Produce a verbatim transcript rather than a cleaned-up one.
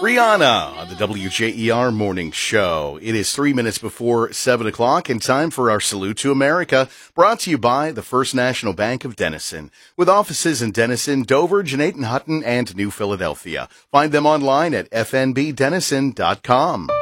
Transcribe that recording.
Rihanna on the W J E R Morning Show. It is three minutes before seven o'clock and time for our Salute to America, brought to you by the First National Bank of Denison. With offices in Denison, Dover, Jeanette and Hutton, and New Philadelphia. Find them online at f n b denison dot com.